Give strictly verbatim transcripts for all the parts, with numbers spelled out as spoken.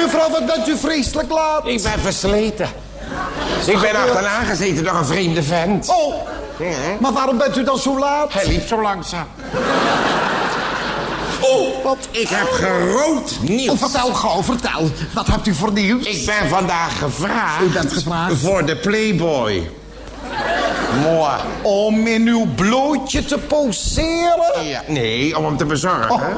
Buurvrouw, wat bent u vreselijk laat? Ik ben versleten. Ik ben achterna gezeten door een vreemde vent. Oh, Ja. maar waarom bent u dan zo laat? Hij liep zo langzaam. Oh, wat? Ik heb gerood nieuws. Oh, vertel gauw, vertel. Wat hebt u voor nieuws? Ik ben vandaag gevraagd. U bent gevraagd? Voor de Playboy. Mooi. Om in uw blootje te poseren? Ja, nee, om hem te bezorgen. Oh.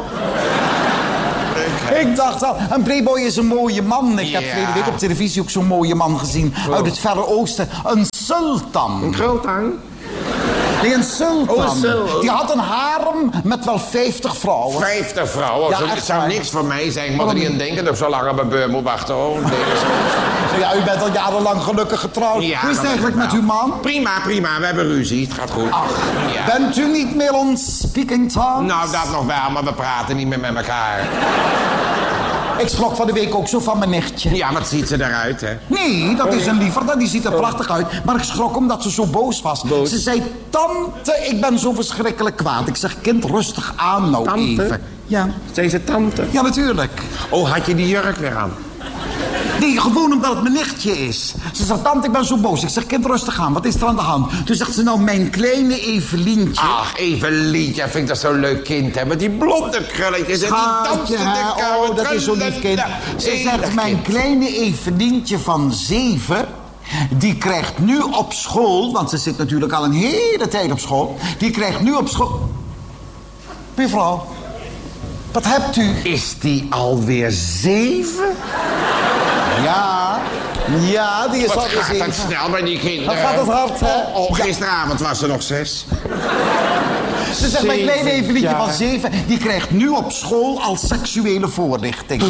Ik dacht al, een Playboy is een mooie man. Ik heb Ja. verleden week op televisie ook zo'n mooie man gezien. Oh. Uit het Verre Oosten. Een sultan. Een sultan? Nee, een sultan. Oh, een sultan. Die had een harem met wel vijftig vrouwen. Vijftig vrouwen. Ja, Zo- echt het zou waar. niks voor mij zijn. Ik moet er niet aan denken dat ik zo lang op mijn beur moet wachten. Oh, nee. Ja, u bent al jarenlang gelukkig getrouwd. Ja, Hoe is het dat eigenlijk wel. met uw man? Prima, prima. We hebben ruzie. Het gaat goed. Ach, Ja. bent u niet meer on speaking terms? Nou, dat nog wel, maar we praten niet meer met elkaar. Ik schrok van de week ook zo van mijn nichtje. Ja, wat ziet ze eruit, hè? Nee, dat is een lieverd, die ziet er prachtig uit. Maar ik schrok omdat ze zo boos was. Boos? Ze zei, tante, ik ben zo verschrikkelijk kwaad. Ik zeg, kind, rustig aan nou Tante? even. Ja. Zei ze tante? Ja, natuurlijk. Oh, had je die jurk weer aan? Nee, gewoon omdat het mijn nichtje is. Ze zegt, tante, ik ben zo boos. Ik zeg, kind, rustig aan. Wat is er aan de hand? Toen zegt ze, nou, mijn kleine Evelientje. Ach, Evelientje, vind ik dat zo'n leuk kind, hè? Met die blonde krulletjes en die Schatje, dansende hè? koude Oh, dat is zo'n lief kind. Ze zegt, mijn kleine Evelientje van zeven... die krijgt nu op school... want ze zit natuurlijk al een hele tijd op school... die krijgt nu op school... Mevrouw, wat hebt u? Is die alweer zeven? Ja, ja, die is Wat al gaat zeven. dat snel bij die kinderen? Wat gaat het hard, hè? Oh, oh, gisteravond was ze nog zes. Ze zegt, mijn kleine Zeven Evelientje jaar. van zeven... die krijgt nu op school al seksuele voorlichting.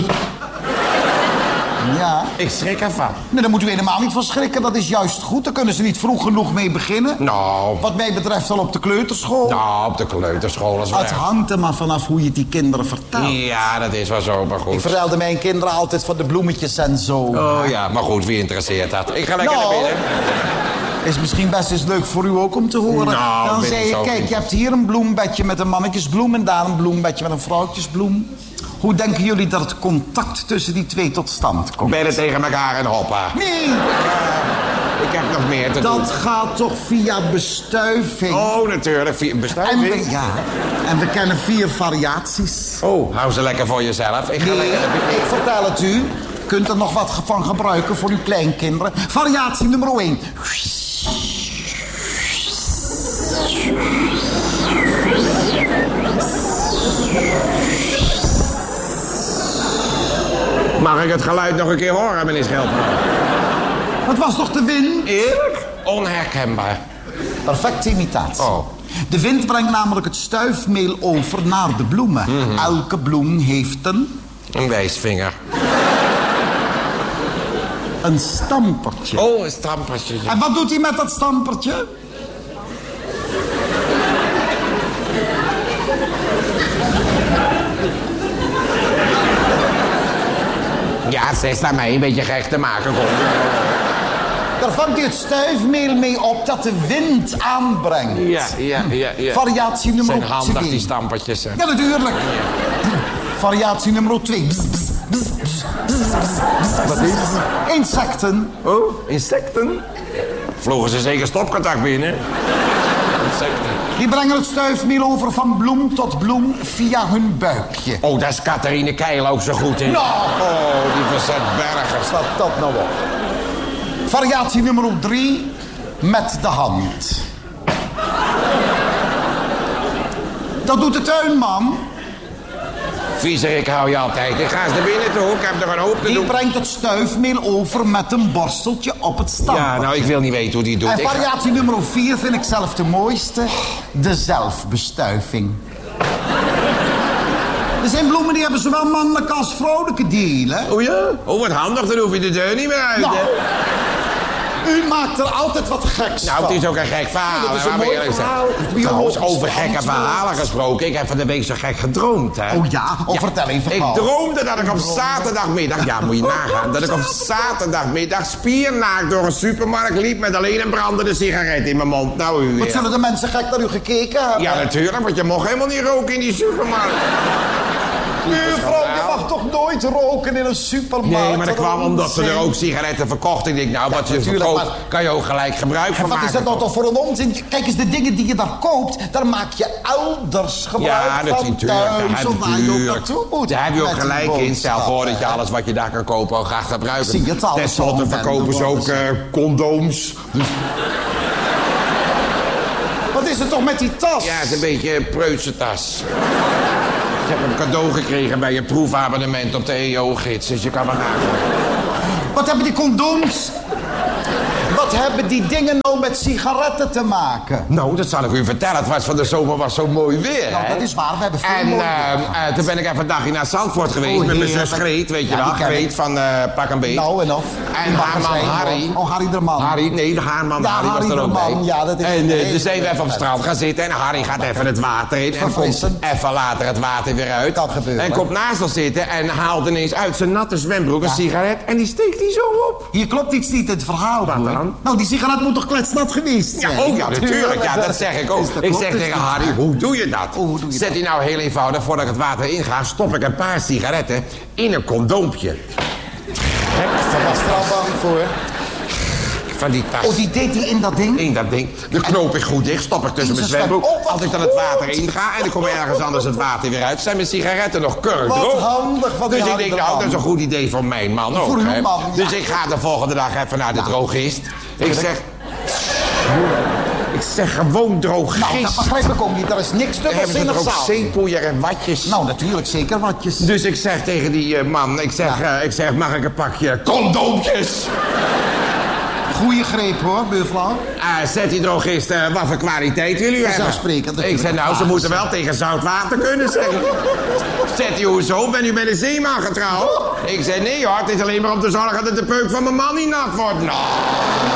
Ja. Ik schrik ervan. Nee, daar moeten we helemaal niet van schrikken. Dat is juist goed. Daar kunnen ze niet vroeg genoeg mee beginnen. Nou, Wat mij betreft al op de kleuterschool. nou op de kleuterschool is wel. Het hangt er maar vanaf hoe je het die kinderen vertelt. Ja, dat is wel zo, maar goed. Ik vertelde mijn kinderen altijd van de bloemetjes en zo. Oh ja, maar goed, wie interesseert dat? Ik ga lekker Nou, naar binnen. is misschien best eens leuk voor u ook om te horen. Nou, Dan weet zei ik je, zo kijk, niet. je hebt hier een bloembedje met een mannetjesbloem... en daar een bloembedje met een vrouwtjesbloem. Hoe denken jullie dat het contact tussen die twee tot stand komt? Bedden tegen elkaar en hoppa. Nee, Ik heb nog meer te doen. dat gaat toch via bestuiving. Oh, natuurlijk. Vier- En Bestuiving. we, ja, en we kennen vier variaties. Oh, hou ze lekker voor jezelf. Ik ga Nee, lekker... ik vertel het u. Kunt er nog wat van gebruiken voor uw kleinkinderen. Variatie nummer één. Mag ik het geluid nog een keer horen, meneer Schelpen? Dat was toch de wind? Eerlijk? Onherkenbaar. Perfecte imitatie. Oh. De wind brengt namelijk het stuifmeel over naar de bloemen. Mhm. Elke bloem heeft een... Een wijsvinger. een stampertje. Oh, een stampertje. En wat doet hij met dat stampertje? Ja, ze is naar mij een beetje gek te maken. Kom. Daar vangt hij het stuifmeel mee op dat de wind aanbrengt. Ja, ja, ja, ja. Variatie nummer Zijn handig, twee. die stampertjes. hè. Ja, natuurlijk. Variatie nummer twee. Bzz, bzz, bzz, bzz, bzz, bzz. Wat is het? Insecten. Oh, insecten? Vlogen ze zeker stopcontact binnen? Insecten. Die brengen het stuifmeel over van bloem tot bloem via hun buikje. Oh, daar is Catharine Keil ook zo goed in. Nou. Oh, die verzet bergers. Wat dat nou op? Variatie nummer drie. Met de hand. Dat doet de tuinman. Viezerik hou je altijd. Ik ga eens naar binnen toe. Ik heb nog een hoop te Die doen. brengt het stuifmeel over met een borsteltje op het stampertje. Ja, nou, ik wil niet weten hoe die doet. En Ik ga- variatie nummer vier vind ik zelf de mooiste. De zelfbestuiving. Er zijn bloemen die hebben zowel mannelijke als vrouwelijke delen. Oh ja? Oh, wat handig. Dan hoef je de deur niet meer uit, Nou, hè? u maakt er altijd wat geks Nou, van. het is ook een gek verhaal. Nee, dat is hè, een laat me mooi eerlijk zijn. verhaal. Trouwens, Biologisch over gekke verantwoord. verhalen gesproken. Ik heb van de week zo gek gedroomd, hè. Oh ja? Oh, vertel even Ik gauw. droomde dat ik op zaterdagmiddag... Ja, moet je nagaan. Dat ik op zaterdagmiddag spiernaakt door een supermarkt liep... met alleen een brandende sigaret in mijn mond. Nou, u Wat weer. zullen de mensen gek naar u gekeken hebben? Ja, natuurlijk, want je mocht helemaal niet roken in die supermarkt. Mevrouw, je mag toch nooit nooit roken in een supermarkt. Nee, maar dat kwam omdat ze er ook sigaretten verkochten. Ik denk, nou, wat je verkoopt, maar kan je ook gelijk gebruik van maken. Wat is dat nou toch voor een onzin? Kijk eens, de dingen die je daar koopt, daar maak je elders gebruik ja, van. Ja, dat natuurlijk. Thuis, of waar je ook naartoe moet. Daar heb je ook gelijk in. Stel voor dat je alles wat je daar kan kopen ook graag gebruiken. Zie je het al? Ten slotte verkopen ze ook uh, condooms. Dus... Wat is er toch met die tas? Ja, het is een beetje een preutse tas. Ik heb een cadeau gekregen bij je proefabonnement op de E O-gids, dus je kan maar nagaan. Wat hebben die condooms? Wat hebben die dingen nou met sigaretten te maken? Nou, dat zal ik u vertellen. Het was van de zomer was zo mooi weer. Nou, hè? dat is waar. We hebben veel En mooi uh, uh, toen ben ik even een dagje naar Zandvoort geweest oh, met mijn heer, zus Greet, weet je ja, wel. Greet van uh, Pak een Beet. Nou en of. En haar man Harry. Oh, Harry de man. Harry, nee, haar man ja, Harry, Harry was er ook man. bij. Ja, dat is en uh, dus zijn we even op het het strand gaan zitten en Harry gaat even het water in. En komt even later het water weer uit. Dat gebeurt. En komt naast ons zitten en haalt ineens uit zijn natte zwembroek een ja. sigaret. En die steekt die zo op. Hier klopt iets niet in het verhaal. Wat dan? Nou, die sigaret moet toch kletsnat geweest zijn? Ja, ook ja, natuurlijk. Ja, dat zeg ik ook. Ik zeg tegen Harry, hoe doe je dat? Oh, hoe doe je Zet die nou heel eenvoudig, voordat ik het water inga, stop ik een paar sigaretten in een condoompje. Daar was er al bang voor. Van die tas. Oh, die deed hij in dat ding? In dat ding. De knoop ik goed dicht, stop ik tussen mijn zwembroek. Oh, als ik dan het water inga en ik kom ergens anders het water weer uit, zijn mijn sigaretten nog keurig droog. Wat handig van die Dus ik denk, nou, dat is een goed idee voor mijn man ook. Voor uw man, ja. Dus ik ga de volgende dag even naar de ja. drogist. Ik zeg... Ik zeg gewoon drogist. Nou, dat begrijp ik ook niet. Er is niks te hebben ze er ook zeepoeier en watjes? Nou, natuurlijk, zeker watjes. Dus ik zeg tegen die uh, man, ik zeg, ja. uh, ik zeg, mag ik een pakje condoompjes? Goeie greep hoor, buurvrouw. Uh, zet die drogist, uh, wat voor kwaliteit wil u hebben? Ik zeg, nou, ze moeten wel tegen zout water kunnen, zeg ik. Zet hij, hoezo? Ben u met een zeeman getrouwd? Ik zeg, nee hoor, het is alleen maar om te zorgen dat de peuk van mijn man niet nat wordt. Nou...